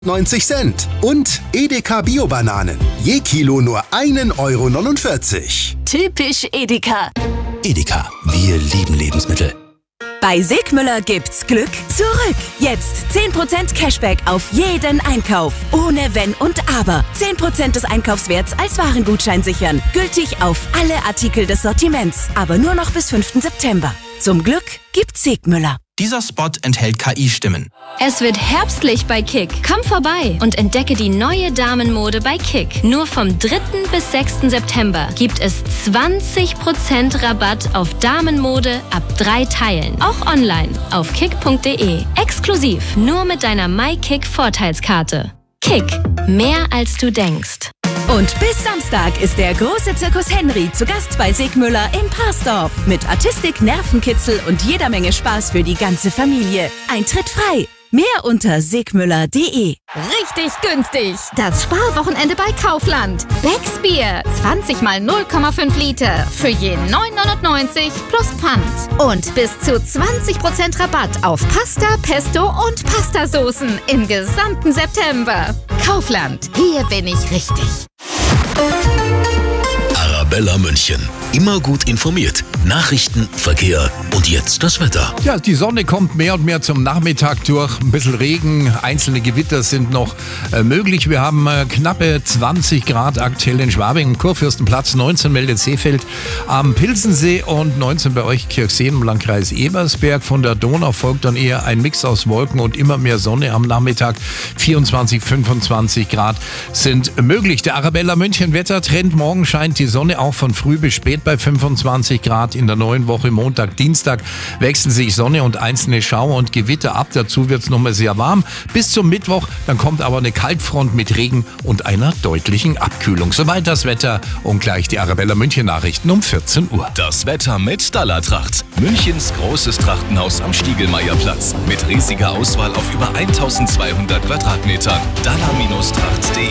90 Cent. Und Edeka Bio-Bananen. Je Kilo nur 1,49 €. Typisch Edeka. Edeka, wir lieben Lebensmittel. Bei Sigmüller gibt's Glück zurück. Jetzt 10% Cashback auf jeden Einkauf. Ohne Wenn und Aber. 10% des Einkaufswerts als Warengutschein sichern. Gültig auf alle Artikel des Sortiments. Aber nur noch bis 5. September. Zum Glück gibt's Sigmüller. Dieser Spot enthält KI-Stimmen. Es wird herbstlich bei Kick. Komm vorbei und entdecke die neue Damenmode bei Kick. Nur vom 3. bis 6. September gibt es 20% Rabatt auf Damenmode ab 3 Teilen. Auch online auf kick.de. Exklusiv nur mit deiner MyKick-Vorteilskarte. Kick. Mehr als du denkst. Und bis Samstag ist der große Zirkus Henry zu Gast bei Sigmüller in Parsdorf. Mit Artistik, Nervenkitzel und jeder Menge Spaß für die ganze Familie. Eintritt frei. Mehr unter sigmüller.de. Richtig günstig. Das Sparwochenende bei Kaufland. Becks Bier. 20 mal 0,5 Liter. Für je 9,99 plus Pfand. Und bis zu 20% Rabatt auf Pasta, Pesto und Pastasoßen im gesamten September. Kaufland. Hier bin ich richtig. Arabella München. Immer gut informiert. Nachrichten, Verkehr und jetzt das Wetter. Ja, die Sonne kommt mehr und mehr zum Nachmittag durch. Ein bisschen Regen, einzelne Gewitter sind noch möglich. Wir haben knappe 20 Grad aktuell in Schwabing, im Kurfürstenplatz, 19 meldet Seefeld am Pilsensee und 19 bei euch Kirchseen im Landkreis Ebersberg. Von der Donau folgt dann eher ein Mix aus Wolken und immer mehr Sonne am Nachmittag. 24, 25 Grad sind möglich. Der Arabella München Wettertrend. Morgen scheint die Sonne auch von früh bis spät bei 25 Grad. In der neuen Woche Montag, Dienstag wechseln sich Sonne und einzelne Schauer und Gewitter ab. Dazu wird es nochmal sehr warm. Bis zum Mittwoch, dann kommt aber eine Kaltfront mit Regen und einer deutlichen Abkühlung. Soweit das Wetter und gleich die Arabella München Nachrichten um 14 Uhr. Das Wetter mit Stalla-Tracht. Münchens großes Trachtenhaus am Stiegelmeierplatz. Mit riesiger Auswahl auf über 1200 Quadratmetern. Stalla-tracht.de.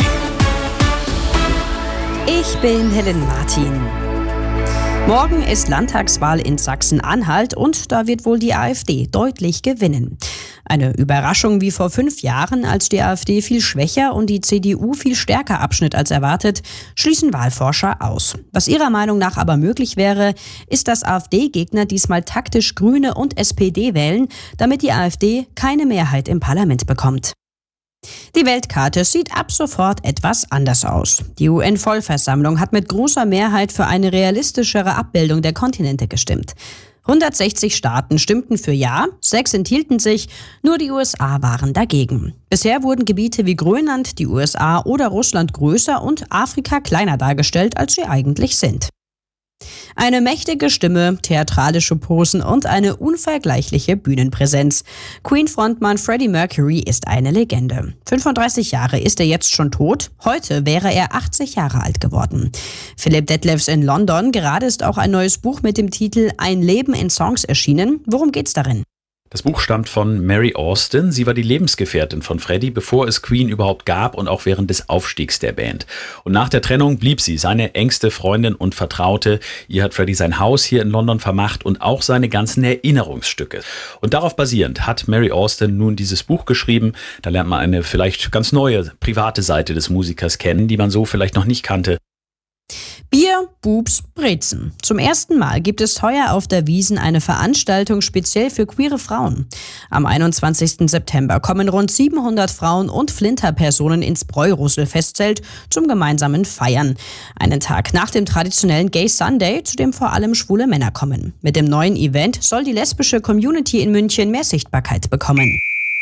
Ich bin Helen Martin. Morgen ist Landtagswahl in Sachsen-Anhalt und da wird wohl die AfD deutlich gewinnen. Eine Überraschung wie vor 5 Jahren, als die AfD viel schwächer und die CDU viel stärker abschnitt als erwartet, schließen Wahlforscher aus. Was ihrer Meinung nach aber möglich wäre, ist, dass AfD-Gegner diesmal taktisch Grüne und SPD wählen, damit die AfD keine Mehrheit im Parlament bekommt. Die Weltkarte sieht ab sofort etwas anders aus. Die UN-Vollversammlung hat mit großer Mehrheit für eine realistischere Abbildung der Kontinente gestimmt. 160 Staaten stimmten für Ja, 6 enthielten sich, nur die USA waren dagegen. Bisher wurden Gebiete wie Grönland, die USA oder Russland größer und Afrika kleiner dargestellt, als sie eigentlich sind. Eine mächtige Stimme, theatralische Posen und eine unvergleichliche Bühnenpräsenz. Queen-Frontmann Freddie Mercury ist eine Legende. 35 Jahre ist er jetzt schon tot. Heute wäre er 80 Jahre alt geworden. Philipp Detlefs in London. Gerade ist auch ein neues Buch mit dem Titel Ein Leben in Songs erschienen. Worum geht's darin? Das Buch stammt von Mary Austin. Sie war die Lebensgefährtin von Freddie, bevor es Queen überhaupt gab und auch während des Aufstiegs der Band. Und nach der Trennung blieb sie seine engste Freundin und Vertraute. Ihr hat Freddie sein Haus hier in London vermacht und auch seine ganzen Erinnerungsstücke. Und darauf basierend hat Mary Austin nun dieses Buch geschrieben. Da lernt man eine vielleicht ganz neue, private Seite des Musikers kennen, die man so vielleicht noch nicht kannte. Bier, Bubs, Brezen. Zum ersten Mal gibt es heuer auf der Wiesn eine Veranstaltung speziell für queere Frauen. Am 21. September kommen rund 700 Frauen und Flinterpersonen ins Bräurussel-Festzelt zum gemeinsamen Feiern. Einen Tag nach dem traditionellen Gay Sunday, zu dem vor allem schwule Männer kommen. Mit dem neuen Event soll die lesbische Community in München mehr Sichtbarkeit bekommen.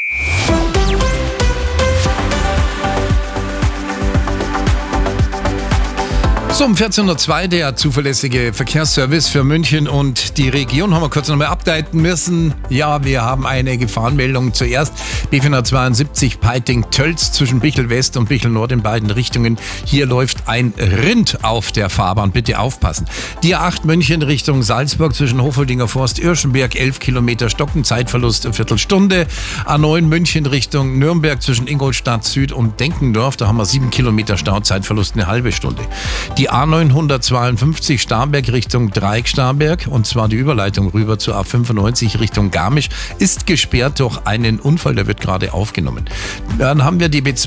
So, um 14.02 Uhr der zuverlässige Verkehrsservice für München und die Region. Haben wir kurz nochmal updaten müssen. Ja, wir haben eine Gefahrenmeldung zuerst. B472 Peiting-Tölz zwischen Bichl West und Bichl Nord in beiden Richtungen. Hier läuft ein Rind auf der Fahrbahn. Bitte aufpassen. Die A8 München Richtung Salzburg zwischen Hofoldinger Forst, Irschenberg, 11 Kilometer Stocken, Zeitverlust eine Viertelstunde. A9 München Richtung Nürnberg zwischen Ingolstadt Süd und Denkendorf. Da haben wir 7 Kilometer Stau, Zeitverlust eine halbe Stunde. Die Die A952 Starnberg Richtung Dreieck-Starnberg, und zwar die Überleitung rüber zur A95 Richtung Garmisch, ist gesperrt durch einen Unfall, der wird gerade aufgenommen. Dann haben wir die B2